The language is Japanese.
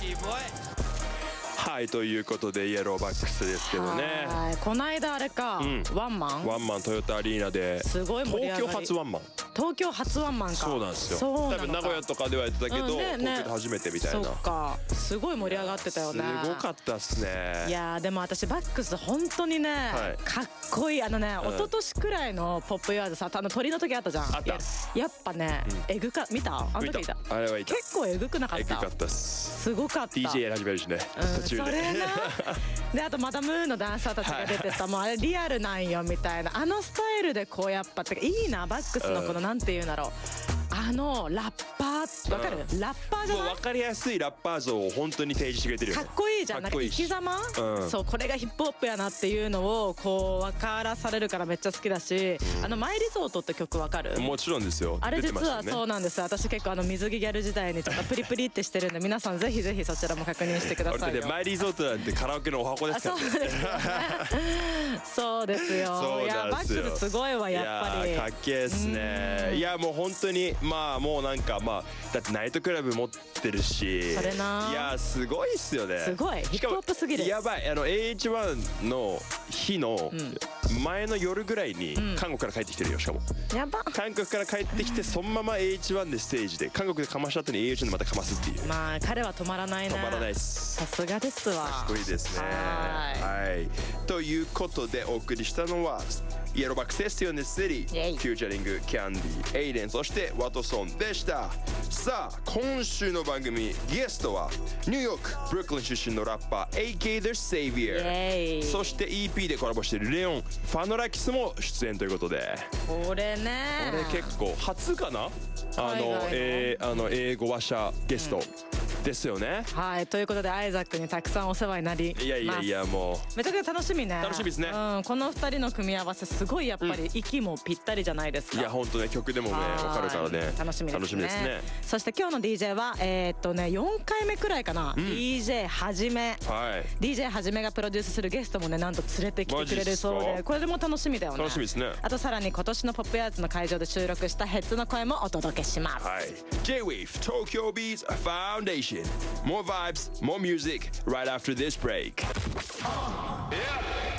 はい、ということでイエローバックスですけどね。 はい、この間あれか、ワンマントヨタアリーナですごい盛り上がり、 東京初ワンマン。 東京初ワンマンか。 そうなんですよ。多分名古屋とかではやってたけど、東京で初めてみたいな。 そっか、すごい盛り上がってたよね。 すごかったっすね。 いやでも私バックス本当にね、かっこいい。一昨年くらいのポップイヤーズさ、鳥の時あったじゃん。あった。やっぱね、えぐか、見た？あの時見た。 あれはいた。 結構えぐくなかった？ えぐかったっす。 すごかった。 DJ 始めるしね。途中で。 それな。であとマダムーンのダンサーたちが出てさ、もうあれリアルなんよみたいな、あのスタイルでこうやっぱっていいな、バックスのこのなんていうんだろう、ラッパーわかる？ラッパーじゃない？ もう分かりやすいラッパー像を本当に提示してくれてるよね。 かっこいいじゃん。なんか生き様、そうこれがヒップホップやなっていうのをこう分からされるからめっちゃ好きだし、マイリゾートって曲わかる？ もちろんですよ。 あれ実はそうなんです。私結構水着ギャル時代にちょっとプリプリってしてるんで、皆さんぜひぜひそちらも確認してくださいよ。 マイリゾートなんてカラオケのお箱ですからね。 そうですよ。いやバックスすごいわやっぱり。 かっけえっすね。いやもう本当にもうなんかだってナイトクラブ持ってるし、 それな。 いやすごいっすよね。 すごいヒップホップすぎる。 やばい。AH1 の日の前の夜ぐらいに韓国から帰ってきてるよ。しかもやば。 韓国から帰ってきてそのまま AH1 でステージで韓国でかました後に AH1 でまたかますっていう。 まあ彼は止まらないね。 止まらないっす。 さすがですわ。 かっこいいですね。はい。ということでお送りしたのはイエローバックスセオン the City フューチャリングキャンディエイデン、そしてワトソンでした。さあ今週の番組ゲストはニューヨークブルックリン出身のラッパー AK The Savior、 そして EP でコラボしているレオン・ファノラキスも出演ということで、 これ結構初かな、英語話者ゲストですよね。 はい、ということでアイザックにたくさんお世話になります。 いやもうめちゃくちゃ楽しみね。 楽しみですね。 この2人の組み合わせすごいやっぱり息もぴったりじゃないですか。 いや本当ね、曲でもね分かるからね、 楽しみですね。そして今日の DJ は4回目くらいかな、DJ はじめ、DJ はじめがプロデュースするゲストもねなんと連れてきてくれるそうで、これでも楽しみだよね。 楽しみですね。 あとさらに今年のポップヤーズの会場で収録したヘッズの声もお届けします。 J-Wave Tokyo Beats Foundation. More vibes, more music right after this break. Yeah.